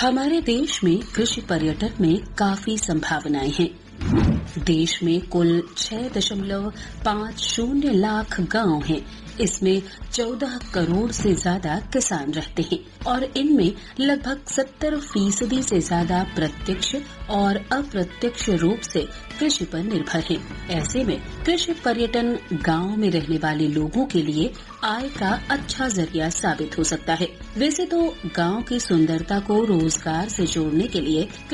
हमारे देश में कृषि पर्यटन में काफी संभावनाएं हैं। देश में कुल 6.50 लाख गांव हैं। इसमें 14 करोड़ से ज्यादा किसान रहते हैं और इनमें लगभग 70% से ज्यादा प्रत्यक्ष और अप्रत्यक्ष रूप से कृषि पर निर्भर हैं। ऐसे में कृषि पर्यटन गांव में रहने वाले लोगों के लिए आय का अच्छा जरिया साबित हो सकता है। वैसे तो गांव की सुंदरता को रोजगार से जोड़ने के लिए